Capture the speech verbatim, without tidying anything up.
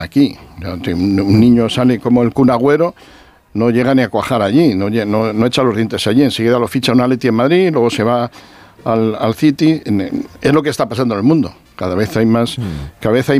aquí. Un niño sale como el Kun Agüero, no llega ni a cuajar allí, no, no, no echa los dientes allí, enseguida lo ficha un Atleti en Madrid, luego se va al, al City. Es lo que está pasando en el mundo. Cada vez hay más, cada vez hay